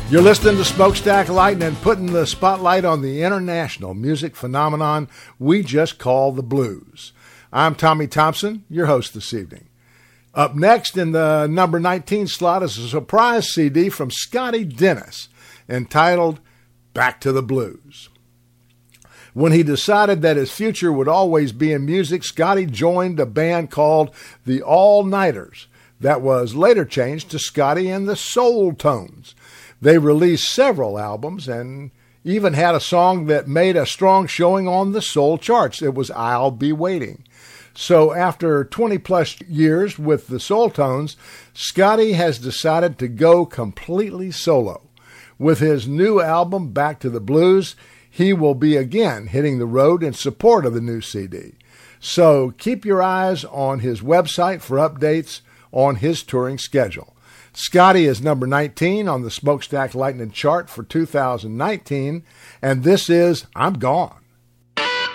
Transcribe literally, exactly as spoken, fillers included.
You're listening to Smokestack Lightning, putting the spotlight on the international music phenomenon we just call the blues. I'm Tommy Thompson, your host this evening. Up next in the number nineteen slot is a surprise C D from Scotty Dennis entitled Back to the Blues. When he decided that his future would always be in music, Scotty joined a band called the All-Nighters that was later changed to Scotty and the Soul Tones. They released several albums and even had a song that made a strong showing on the soul charts. It was I'll Be Waiting. So after twenty plus years with the Soul Tones, Scotty has decided to go completely solo. With his new album, Back to the Blues, he will be again hitting the road in support of the new C D. So keep your eyes on his website for updates on his touring schedule. Scotty is number nineteen on the Smokestack Lightning chart for two thousand nineteen, and this is I'm Gone.